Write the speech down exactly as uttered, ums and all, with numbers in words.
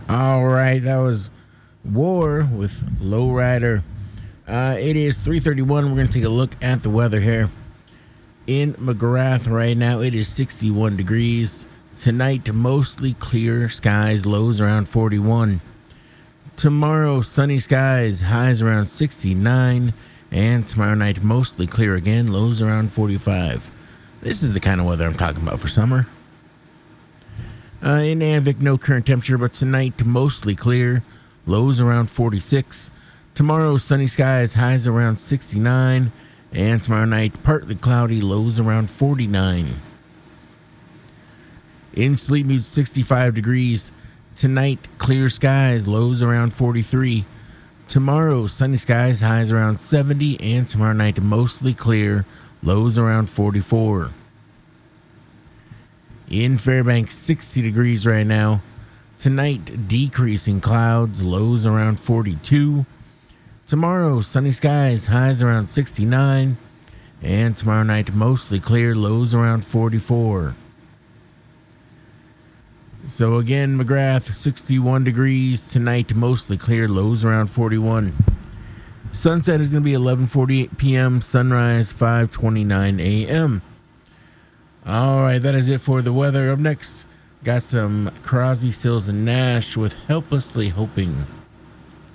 All right, that was War with Lowrider. Uh, it is three thirty-one. We're going to take a look at the weather here. In McGrath right now, it is sixty-one degrees. Tonight, mostly clear skies, lows around forty-one. Tomorrow, sunny skies, highs around sixty-nine. And tomorrow night, mostly clear again, lows around forty-five. This is the kind of weather I'm talking about for summer. Uh, in Anvik, no current temperature, but tonight, mostly clear, lows around forty-six. Tomorrow, sunny skies, highs around sixty-nine. And tomorrow night, partly cloudy, lows around forty-nine. In Sleepmute, sixty-five degrees. Tonight, clear skies, lows around forty-three. Tomorrow, sunny skies, highs around seventy. And tomorrow night, mostly clear, lows around forty-four. In Fairbanks, sixty degrees right now. Tonight, decreasing clouds, lows around forty-two. Tomorrow, sunny skies, highs around sixty-nine. And tomorrow night, mostly clear, lows around forty-four. So again, McGrath, sixty-one degrees. Tonight, mostly clear, lows around forty-one. Sunset is going to be eleven forty-eight p.m. Sunrise, five twenty-nine a.m. All right, that is it for the weather. Up next, got some Crosby, Stills, and Nash with Helplessly Hoping.